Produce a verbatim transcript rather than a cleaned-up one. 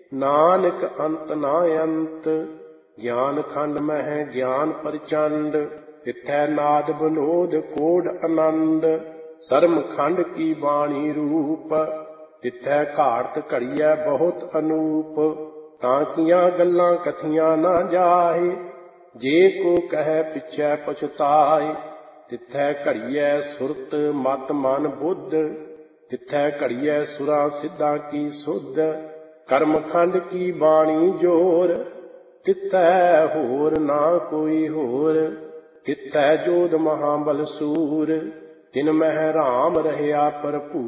नानक अंत ना अंत। ज्ञान खंड में है ज्ञान प्रचंड, तिथै नाद विनोद कोड आनंद। शर्म खंड की वाणी रूप, तिथै घाड़त घड़िया बहुत अनूप। तांकियां गल्लां कथियां ना जाए, जे को कहे पिछै पछताए। तिथै घड़िया सुरत मत मन बुद्ध, तिथै घड़िया सुरां सिद्धां की सुध। कर्म खंड की बाणी जोर, तिथै होर ना कोई होर। तिथै जोध महाबल सूर, तिन मह राम रहया भरपूर।